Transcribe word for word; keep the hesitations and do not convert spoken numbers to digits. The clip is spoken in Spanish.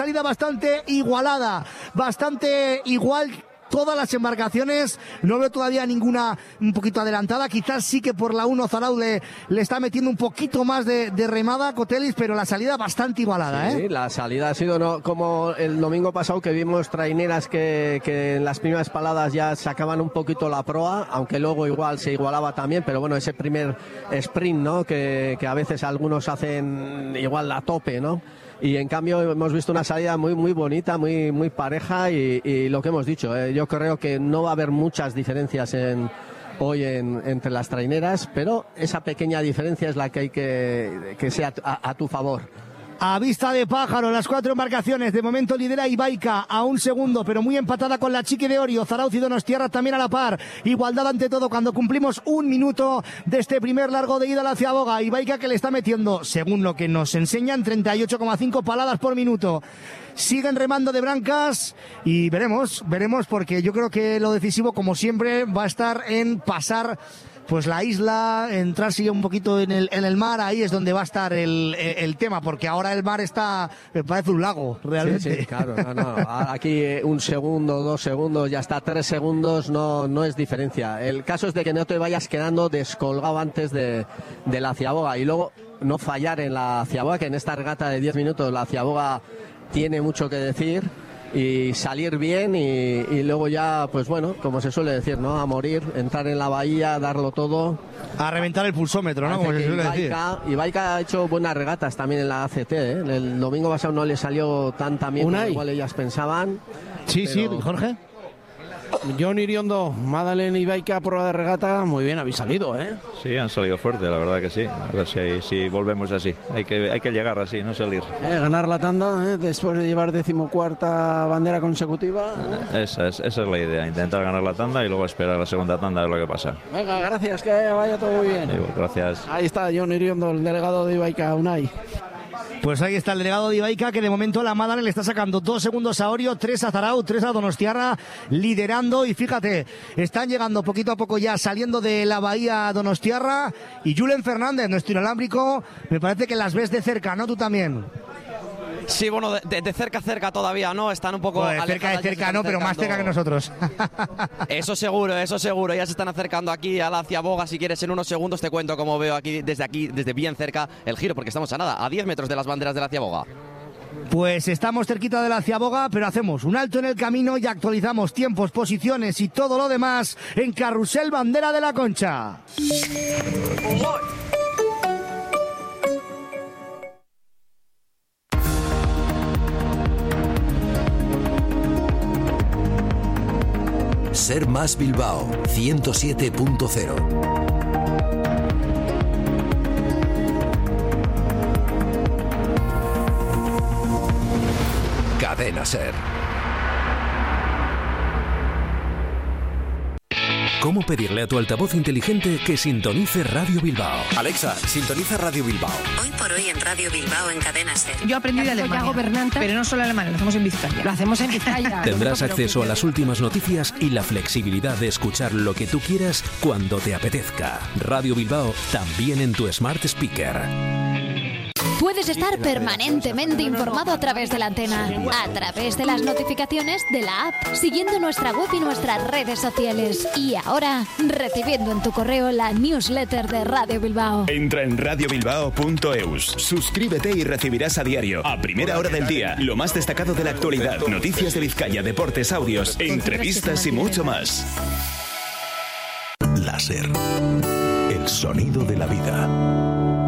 salida bastante igualada, bastante igual. Todas las embarcaciones, no veo todavía ninguna un poquito adelantada, quizás sí que por la uno Zarauz le, le está metiendo un poquito más de, de remada Cotelis, pero la salida bastante igualada, sí, ¿eh? Sí, la salida ha sido no, como el domingo pasado que vimos traineras que, que en las primeras paladas ya sacaban un poquito la proa, aunque luego igual se igualaba también, pero bueno, ese primer sprint, ¿no? Que, que a veces algunos hacen igual a tope, ¿no? Y en cambio hemos visto una salida muy muy bonita, muy muy pareja y, y lo que hemos dicho, eh, yo creo que no va a haber muchas diferencias en, hoy en, entre las traineras, pero esa pequeña diferencia es la que hay que que sea a, a tu favor. A vista de pájaro, las cuatro embarcaciones. De momento lidera Ibaica a un segundo, pero muy empatada con la Chiqui de Orio. Zarauz y Donostiarra también a la par. Igualdad ante todo cuando cumplimos un minuto de este primer largo de ida a la Ciaboga. Ibaica que le está metiendo, según lo que nos enseñan, treinta y ocho coma cinco paladas por minuto. Siguen remando de brancas y veremos, veremos porque yo creo que lo decisivo, como siempre, va a estar en pasar pues la isla, entrarse un poquito en el en el mar, ahí es donde va a estar el, el, el tema, porque ahora el mar está, me parece un lago, realmente. Sí, sí, claro, no, no, aquí un segundo, dos segundos, ya está, tres segundos, no, no es diferencia. El caso es de que no te vayas quedando descolgado antes de, de la Ciaboga y luego no fallar en la Ciaboga, que en esta regata de diez minutos la Ciaboga tiene mucho que decir. Y salir bien y, y luego ya, pues bueno, como se suele decir, ¿no? A morir, entrar en la bahía, darlo todo. A reventar el pulsómetro, ¿no? Como se suele decir. Ibaica ha hecho buenas regatas también en la A C T, ¿eh? El domingo pasado no le salió tan también como igual ellas pensaban. Sí, pero... sí, Jorge. John Iriondo, Madalena Ibaica, prueba de regata, muy bien, habéis salido, ¿eh? Sí, han salido fuerte, la verdad que sí. A ver si, si volvemos así. Hay que, hay que llegar así, no salir. Eh, ganar la tanda, ¿eh? Después de llevar decimocuarta bandera consecutiva. ¿eh? Esa, es, esa es la idea, intentar ganar la tanda y luego esperar la segunda tanda a ver lo que pasa. Venga, gracias, que vaya todo muy bien. Sí, gracias. Ahí está John Iriondo, el delegado de Ibaica, Unai. Pues ahí está el delegado de Ibaica, que de momento la Madalena le está sacando dos segundos a Orio, tres a Zarauz, tres a Donostiarra, liderando. Y fíjate, están llegando poquito a poco ya, saliendo de la bahía Donostiarra. Y Julen Fernández, nuestro inalámbrico, me parece que las ves de cerca, ¿no? Tú también. Sí, bueno, de, de cerca a cerca todavía, ¿no? Están un poco... Bueno, de cerca de cerca no, pero más cerca que nosotros. Eso seguro, eso seguro. Ya se están acercando aquí a la Ciaboga. Si quieres, en unos segundos te cuento cómo veo aquí, desde aquí, desde bien cerca, el giro, porque estamos a nada, a diez metros de las banderas de la Ciaboga. Pues estamos cerquita de la Ciaboga, pero hacemos un alto en el camino y actualizamos tiempos, posiciones y todo lo demás en Carrusel Bandera de la Concha. Ser Más Bilbao ciento siete punto cero. Cadena Ser. ¿Cómo pedirle a tu altavoz inteligente que sintonice Radio Bilbao? Alexa, sintoniza Radio Bilbao. Hoy por hoy en Radio Bilbao en Cadena Ser. Yo aprendí de Alemania, gobernante, pero no solo Alemania, lo hacemos en Vizcaya. Lo hacemos en Vizcaya. Tendrás acceso a las últimas noticias y la flexibilidad de escuchar lo que tú quieras cuando te apetezca. Radio Bilbao también en tu Smart Speaker. Puedes estar permanentemente informado a través de la antena, a través de las notificaciones de la app, siguiendo nuestra web y nuestras redes sociales. Y ahora, recibiendo en tu correo la newsletter de Radio Bilbao. Entra en radio bilbao punto eus, suscríbete y recibirás a diario, a primera hora del día, lo más destacado de la actualidad, noticias de Vizcaya, deportes, audios, entrevistas y mucho más. Láser, el sonido de la vida.